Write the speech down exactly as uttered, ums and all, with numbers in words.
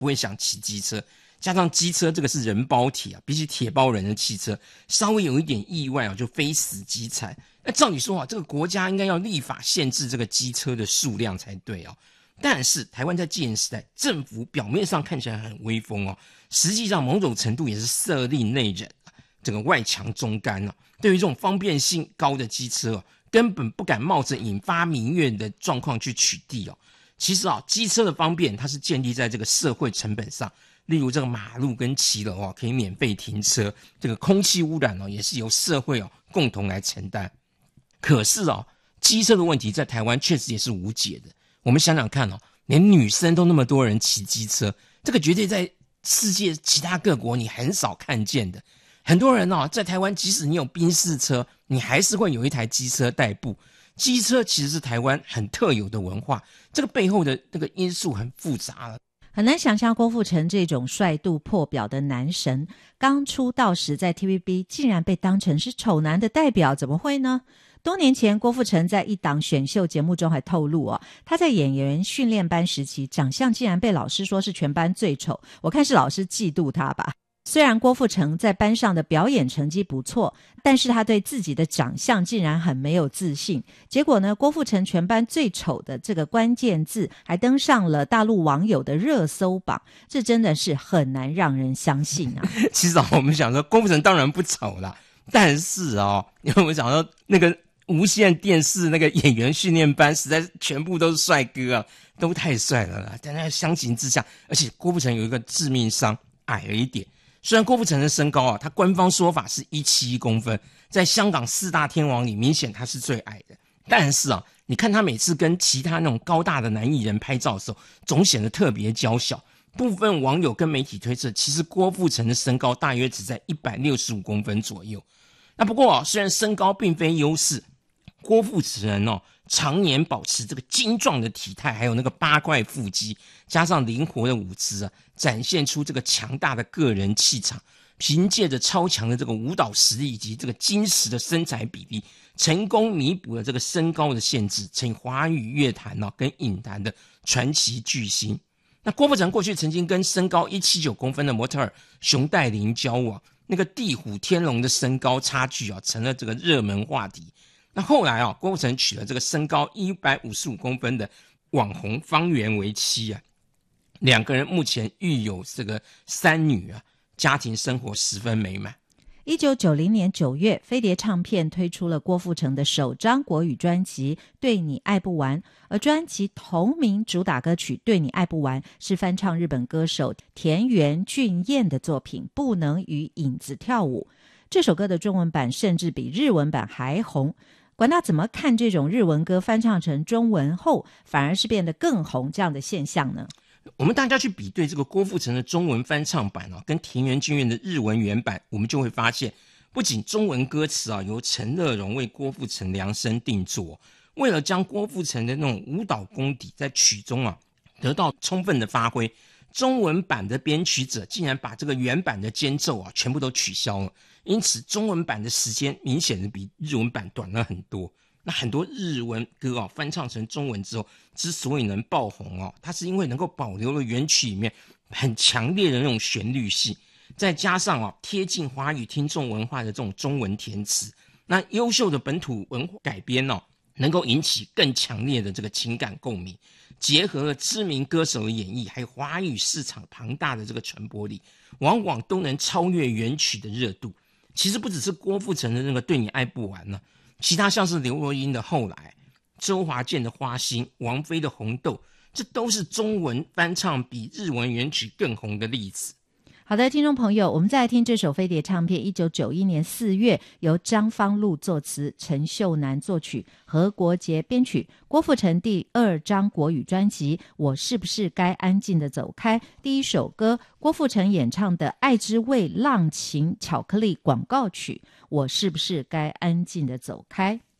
不会想骑机车。加上机车这个是人包铁啊，比起铁包人的汽车，稍微有一点意外啊，就非死即残。那照理说啊，这个国家应该要立法限制这个机车的数量才对啊。但是台湾在戒严时代，政府表面上看起来很威风哦，实际上某种程度也是色厉内荏，这个外强中干啊。对于这种方便性高的机车啊，根本不敢冒着引发民怨的状况去取缔哦。其实啊，机车的方便它是建立在这个社会成本上。例如这个马路跟骑楼啊，可以免费停车，这个空气污染哦，也是由社会哦共同来承担。可是哦，机车的问题在台湾确实也是无解的。我们想想看哦，连女生都那么多人骑机车，这个绝对在世界其他各国你很少看见的。很多人哦，在台湾即使你有宾士车，你还是会有一台机车代步。机车其实是台湾很特有的文化，这个背后的那个因素很复杂了。 很难想象郭富城这种帅度破表的男神，刚出道时在 T V B 竟然被当成是丑男的代表，怎么会呢？多年前，郭富城在一档选秀节目中还透露哦，他在演员训练班时期，长相竟然被老师说是全班最丑，我看是老师嫉妒他吧。虽然郭富城在班上的表演成绩不错，但是他对自己的长相竟然很没有自信。结果呢，郭富城全班最丑的这个关键字还登上了大陆网友的热搜榜，这真的是很难让人相信啊。 其实啊，我们想说郭富城当然不丑啦，但是哦，因为我们想说那个无线电视那个演员训练班实在全部都是帅哥啊，都太帅了啦。但在相形之下，而且郭富城有一个致命伤，矮了一点。虽然郭富城的身高啊，他官方说法是一七一公分，在香港四大天王里明显他是最矮的。但是啊，你看他每次跟其他那种高大的男艺人拍照的时候，总显得特别娇小。部分网友跟媒体推测，其实郭富城的身高大约只在一百六十五公分左右。那不过啊，虽然身高并非优势，郭富城哦，常年保持这个精壮的体态，还有那个八块腹肌，加上灵活的舞姿啊，展现出这个强大的个人气场。凭借着超强的这个舞蹈实力以及这个精实的身材比例，成功弥补了这个身高的限制，成为华语乐坛哦跟影坛的传奇巨星。那郭富城过去曾经跟身高一七九公分的模特儿熊黛林交往，那个地虎天龙的身高差距啊，成了这个热门话题。那后来啊，郭富城娶了这个身高一百五十五公分的网红方圆为妻啊，两个人目前育有这个三女啊，家庭生活十分美满。 一九九零年九月，飞碟唱片推出了郭富城的首张国语专辑《对你爱不完》，而专辑同名主打歌曲《对你爱不完》是翻唱日本歌手田园俊彦的作品《不能与影子跳舞》。这首歌的中文版甚至比日文版还红。管他怎么看这种日文歌翻唱成中文后，反而是变得更红这样的现象呢？ 我们大家去比对这个郭富城的中文翻唱版啊，跟田园俊彦的日文原版，我们就会发现，不仅中文歌词啊由陈乐融为郭富城量身定做，为了将郭富城的那种舞蹈功底在曲中啊得到充分的发挥，中文版的编曲者竟然把这个原版的间奏啊全部都取消了，因此中文版的时间明显的比日文版短了很多。那很多日文歌哦翻唱成中文之后，之所以能爆红哦，它是因为能够保留了原曲里面很强烈的那种旋律性，再加上哦贴近华语听众文化的这种中文填词，那优秀的本土文化改编哦，能够引起更强烈的这个情感共鸣，结合了知名歌手的演绎，还有华语市场庞大的这个传播力，往往都能超越原曲的热度。其实不只是郭富城的那个对你爱不完呢、啊，其他像是刘若英的《后来》、周华健的《花心》、王菲的《红豆》，这都是中文翻唱比日文原曲更红的例子。 好的，听众朋友，我们再来听这首飞碟唱片一九九一年四月由张芳露作词，陈秀楠作曲，何国杰编曲，郭富城第二张国语专辑《我是不是该安静的走开》第一首歌，郭富城演唱的《爱之味浪琴巧克力广告曲》，我是不是该安静的走开。